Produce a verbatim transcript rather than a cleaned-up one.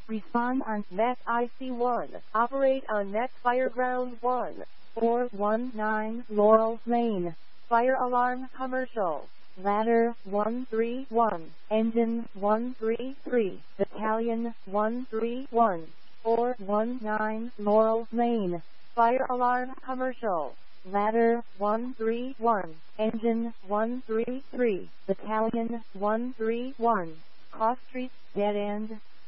Respond on net I C one. Operate on net Fireground one. four one nine Laurel Lane. Fire alarm commercial. Ladder one three one. Engine one three three. Battalion one three one. four one nine Laurel Lane. Fire alarm commercial. Ladder one three one. Engine one three three. Battalion one three one. Cross Street, dead end.